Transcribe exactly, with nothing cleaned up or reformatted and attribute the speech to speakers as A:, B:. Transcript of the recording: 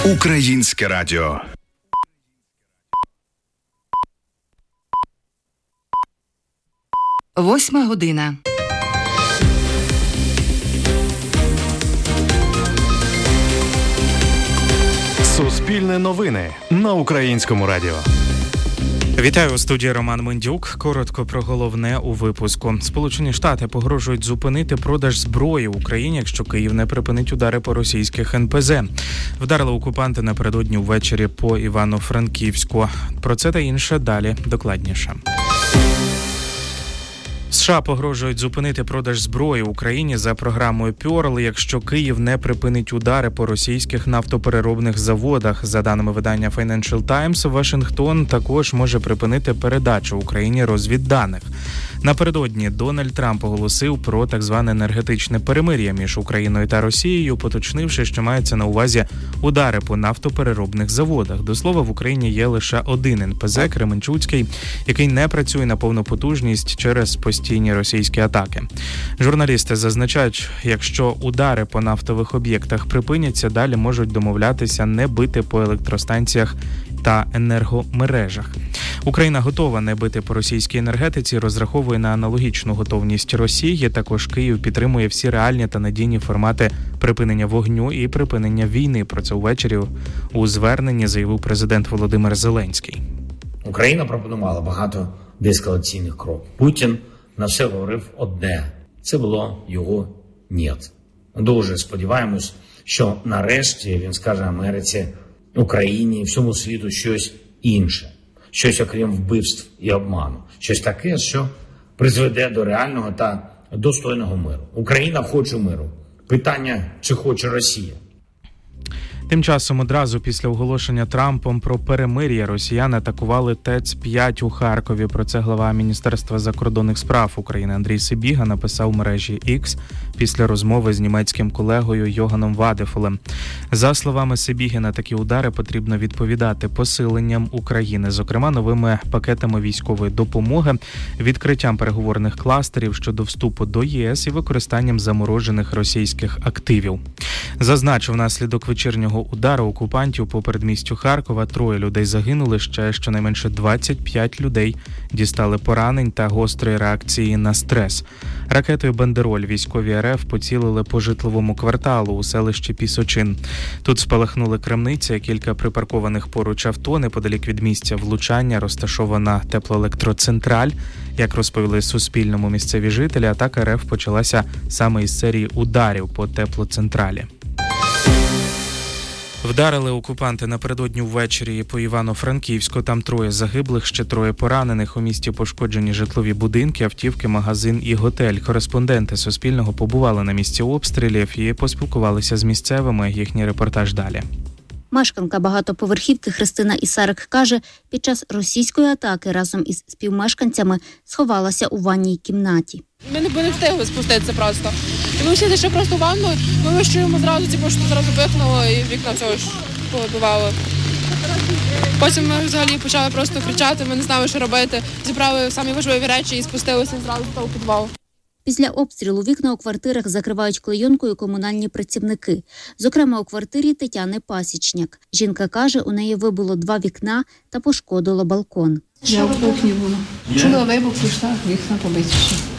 A: Українське радіо.
B: Восьма година.
C: Суспільне новини на Українському радіо.
D: Вітаю, у студії Роман Мендюк. Коротко про головне у випуску. Сполучені Штати погрожують зупинити продаж зброї Україні, якщо Київ не припинить удари по російських ен пе зе. Вдарили окупанти напередодні ввечері по Івано-Франківську. Про це та інше далі докладніше. США погрожують зупинити продаж зброї Україні за програмою Пьорл, якщо Київ не припинить удари по російських нафтопереробних заводах. За даними видання Financial Times, Вашингтон також може припинити передачу Україні розвідданих. Напередодні Дональд Трамп оголосив про так зване енергетичне перемир'я між Україною та Росією, поточнивши, що мається на увазі удари по нафтопереробних заводах. До слова, в Україні є лише один ен пе зе – Кременчуцький, який не працює на повну потужність через постійні російські атаки. Журналісти зазначають, якщо удари по нафтових об'єктах припиняться, далі можуть домовлятися не бити по електростанціях та енергомережах. Україна готова не бити по російській енергетиці, розраховує на аналогічну готовність Росії. Також Київ підтримує всі реальні та надійні формати припинення вогню і припинення війни. Про це увечері у зверненні заявив президент Володимир Зеленський.
E: Україна пропонувала багато деескалаційних кроків. Путін на все говорив одне. Це було його «нєт». Дуже сподіваємось, що нарешті він скаже Америці, Україні і всьому світу щось інше. Щось окрім вбивств і обману. Щось таке, що призведе до реального та достойного миру. Україна хоче миру. Питання, чи хоче Росія.
D: Тим часом одразу після оголошення Трампом про перемир'я росіяни атакували ТЕЦ п'ять у Харкові. Про це глава Міністерства закордонних справ України Андрій Сибіга написав в мережі X після розмови з німецьким колегою Йоганом Вадефолем. За словами Сибіги, на такі удари потрібно відповідати посиленням України, зокрема новими пакетами військової допомоги, відкриттям переговорних кластерів щодо вступу до ЄС і використанням заморожених російських активів. Зазначив, внаслідок вечірнього удару окупантів по передмістю Харкова троє людей загинули, ще щонайменше двадцять п'ять людей дістали поранень та гострої реакції на стрес. Ракетою «Бандероль» військові ер еф поцілили по житловому кварталу у селищі Пісочин. Тут спалахнули крамниця, кілька припаркованих поруч авто. Неподалік від місця влучання розташована теплоелектроцентраль. Як розповіли Суспільному місцеві жителі, атака ер еф почалася саме із серії ударів по теплоцентралі. Вдарили окупанти напередодні ввечері по Івано-Франківську. Там троє загиблих, ще троє поранених. У місті пошкоджені житлові будинки, автівки, магазин і готель. Кореспонденти Суспільного побували на місці обстрілів і поспілкувалися з місцевими. Їхній репортаж далі.
F: Мешканка багатоповерхівки Христина Ісарик каже, під час російської атаки разом із співмешканцями сховалася у ванній кімнаті.
G: Ми не, не встигли спуститися просто. І ми всі зайшли просто в ванну, ми вищуємо зразу, ці пошти зразу вихнуло і вікна всього ж повибивало. Потім ми взагалі почали просто кричати, ми не знали, що робити. Зібрали самі важливі речі і спустилися зразу в того підвалу.
F: Після обстрілу вікна у квартирах закривають клейонкою комунальні працівники. Зокрема, у квартирі Тетяни Пасічняк. Жінка каже, у неї вибило два вікна та пошкодило балкон.
H: Я в кухні була. Чула вибух, пішла, вікна побиті.